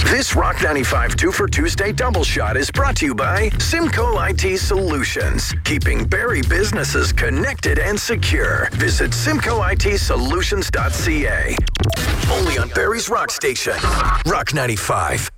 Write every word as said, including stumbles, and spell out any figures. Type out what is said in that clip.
This Rock ninety-five two for Tuesday double shot is brought to you by Simcoe I T Solutions, keeping Barrie businesses connected and secure. Visit simcoe I T solutions dot c a. Only on Barrie's Rock Station. Rock ninety-five.